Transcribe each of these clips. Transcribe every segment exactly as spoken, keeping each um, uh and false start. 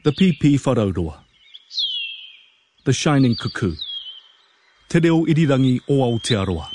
The Pipi Wharaurua. The Shining Cuckoo. Te reo irirangi o Aotearoa.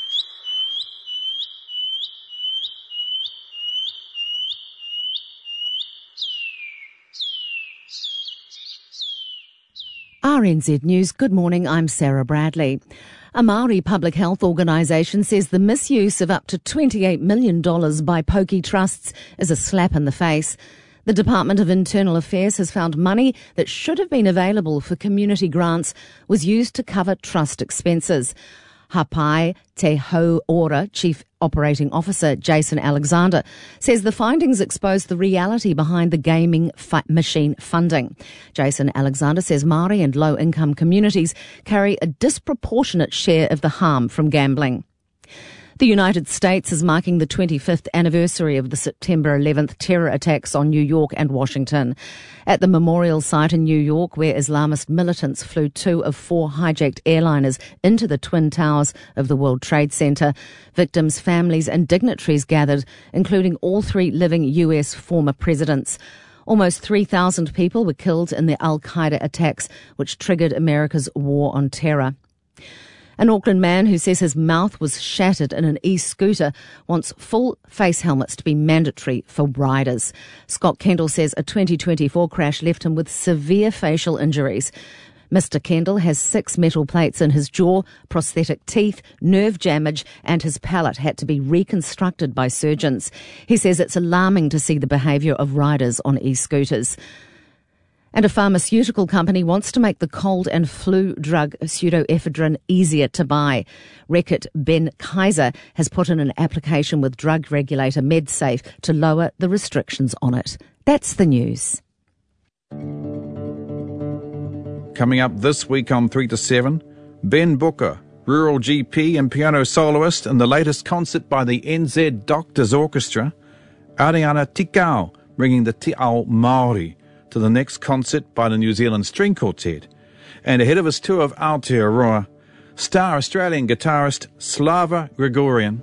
R N Z News, good morning, I'm Sarah Bradley. A Maori public health organisation says the misuse of up to twenty-eight million dollars by pokey trusts is a slap in the face. The Department of Internal Affairs has found money that should have been available for community grants was used to cover trust expenses. Hapai Te Hau Ora Chief Operating Officer Jason Alexander says the findings expose the reality behind the gaming fi- machine funding. Jason Alexander says Māori and low-income communities carry a disproportionate share of the harm from gambling. The United States is marking the twenty-fifth anniversary of the September eleventh terror attacks on New York and Washington. At the memorial site in New York, where Islamist militants flew two of four hijacked airliners into the Twin Towers of the World Trade Center, victims' families and dignitaries gathered, including all three living U S former presidents. Almost three thousand people were killed in the Al-Qaeda attacks, which triggered America's war on terror. An Auckland man who says his mouth was shattered in an e-scooter wants full face helmets to be mandatory for riders. Scott Kendall says a twenty twenty-four crash left him with severe facial injuries. Mister Kendall has six metal plates in his jaw, prosthetic teeth, nerve damage, and his palate had to be reconstructed by surgeons. He says it's alarming to see the behaviour of riders on e-scooters. And a pharmaceutical company wants to make the cold and flu drug pseudoephedrine easier to buy. Reckitt Ben Kaiser has put in an application with drug regulator MedSafe to lower the restrictions on it. That's the news. Coming up this week on three to seven, Ben Booker, rural G P and piano soloist in the latest concert by the N Z Doctors Orchestra. Ariana Tikau bringing the Te Ao Māori to the next concert by the New Zealand String Quartet. And ahead of his tour of Aotearoa, star Australian guitarist Slava Gregorian.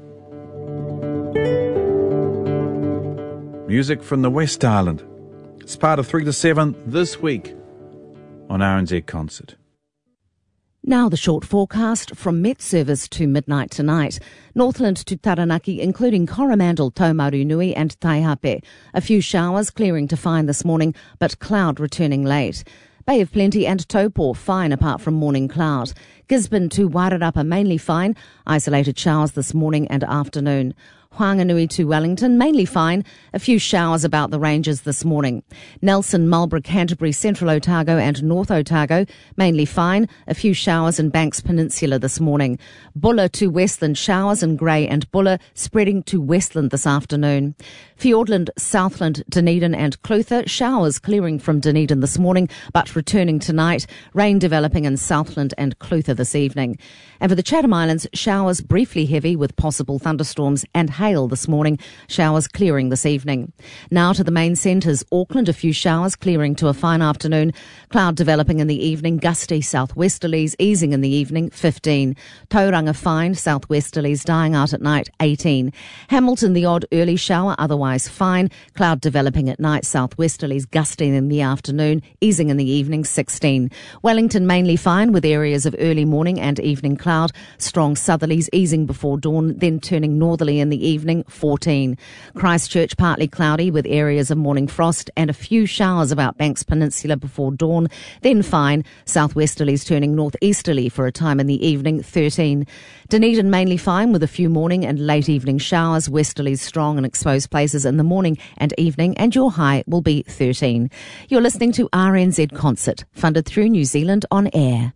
Music from the West Island. It's part of three to seven this week on R N Z Concert. Now the short forecast from Met Service to midnight tonight. Northland to Taranaki, including Coromandel, Taumarunui and Taihape. A few showers clearing to fine this morning, but cloud returning late. Bay of Plenty and Taupo, fine apart from morning cloud. Gisborne to Wairarapa, mainly fine. Isolated showers this morning and afternoon. Whanganui to Wellington, mainly fine. A few showers about the ranges this morning. Nelson, Marlborough, Canterbury, Central Otago and North Otago, mainly fine. A few showers in Banks Peninsula this morning. Bulla to Westland, showers in Grey and Bulla, spreading to Westland this afternoon. Fiordland, Southland, Dunedin and Clutha, showers clearing from Dunedin this morning, but returning tonight. Rain developing in Southland and Clutha this evening. And for the Chatham Islands, showers briefly heavy with possible thunderstorms and hail this morning, showers clearing this evening. Now to the main centres. Auckland, a few showers clearing to a fine afternoon. Cloud developing in the evening, gusty southwesterlies easing in the evening, fifteen. Tauranga fine, southwesterlies dying out at night, eighteen. Hamilton, the odd early shower, otherwise fine. Cloud developing at night, southwesterlies gusting in the afternoon, easing in the evening, sixteen. Wellington mainly fine with areas of early morning and evening cloud. Strong southerlies easing before dawn, then turning northerly in the evening, fourteen. Christchurch partly cloudy with areas of morning frost and a few showers about Banks Peninsula before dawn, then fine. Southwesterlies turning northeasterly for a time in the evening, thirteen. Dunedin mainly fine with a few morning and late evening showers, westerlies strong in exposed places in the morning and evening, and your high will be thirteen. You're listening to R N Z Concert, funded through New Zealand On Air.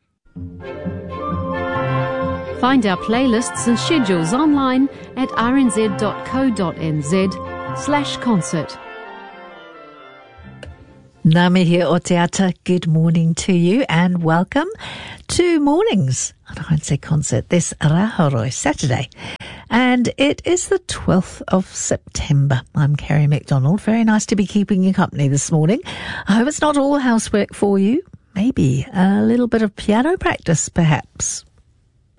Find our playlists and schedules online at rnz.co.nz slash concert. Ngā mihi o te ata, good morning to you and welcome to Mornings on R N Z Concert this Rahoroi Saturday. And it is the twelfth of September. I'm Kerry McDonald. Very nice to be keeping you company this morning. I hope it's not all housework for you. Maybe a little bit of piano practice, perhaps.